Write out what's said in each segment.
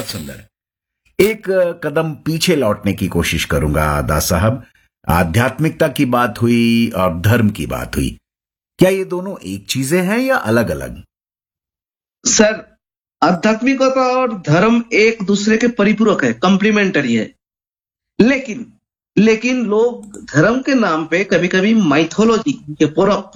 बहुत सुंदर। एक कदम पीछे लौटने की कोशिश करूंगा दास साहब। आध्यात्मिकता की बात हुई और धर्म की बात हुई, क्या ये दोनों एक चीजें हैं या अलग अलग? सर, आध्यात्मिकता और धर्म एक दूसरे के परिपूरक है, कॉम्प्लीमेंटरी है। लेकिन लेकिन लोग धर्म के नाम पे कभी कभी माइथोलॉजी के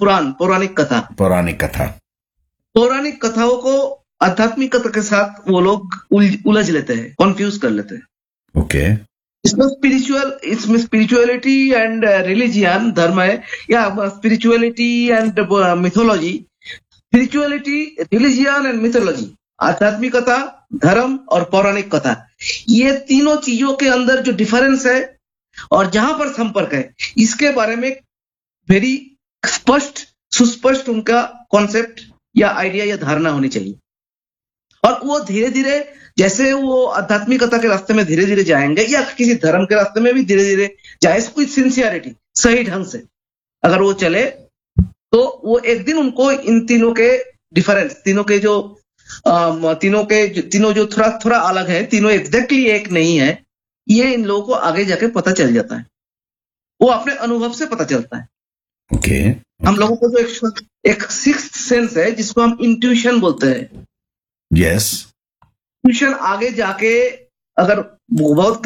पौराणिक कथाओं को आध्यात्मिकता के साथ वो लोग उलझ लेते हैं, कंफ्यूज कर लेते हैं। ओके। इसमें स्पिरिचुअलिटी एंड रिलीजियन धर्म है, या spirituality and mythology, spirituality, religion and mythology, आध्यात्मिकता, धर्म और पौराणिक कथा, ये तीनों चीजों के अंदर जो डिफरेंस है और जहां पर संपर्क है, इसके बारे में वेरी सुस्पष्ट उनका कॉन्सेप्ट या आइडिया या धारणा होनी चाहिए। और वो धीरे धीरे, जैसे वो आध्यात्मिकता के रास्ते में धीरे धीरे जाएंगे या किसी धर्म के रास्ते में भी धीरे धीरे जाए, कुछ सिंसियरिटी, सही ढंग से अगर वो चले, तो वो एक दिन उनको इन तीनों के डिफरेंस, तीनों जो थोड़ा थोड़ा अलग है, तीनों एग्जैक्टली एक नहीं है, ये इन लोगों को आगे जाके पता चल जाता है। वो अपने अनुभव से पता चलता है। ओके। हम लोगों को जो एक सिक्स्थ सेंस है, जिसको हम इंट्यूशन बोलते हैं। यस। इंट्यूशन आगे जाके अगर बहुत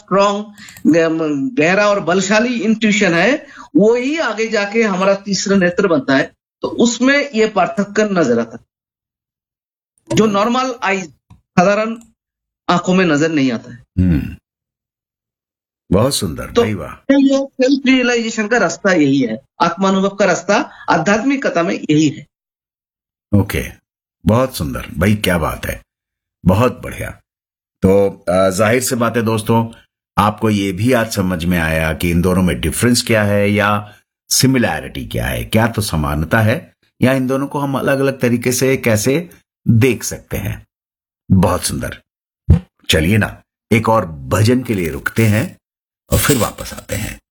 गहरा और बलशाली इंट्यूशन है, वो ही आगे जाके हमारा तीसरा नेत्र बनता है। तो उसमें ये पार्थक्य नजर आता है, जो नॉर्मल आईज, साधारण आंखों में नजर नहीं आता है। बहुत सुंदर। तो ये सेल्फ रियलाइजेशन का रास्ता यही है, आत्मानुभव का रास्ता आध्यात्मिक कथा में यही है। ओके, बहुत सुंदर भाई, क्या बात है, बहुत बढ़िया। तो जाहिर सी बात है दोस्तों, आपको ये भी आज समझ में आया कि इन दोनों में डिफरेंस क्या है या सिमिलैरिटी क्या है, क्या तो समानता है, या इन दोनों को हम अलग अलग तरीके से कैसे देख सकते हैं। बहुत सुंदर। चलिए ना, एक और भजन के लिए रुकते हैं और फिर वापस आते हैं।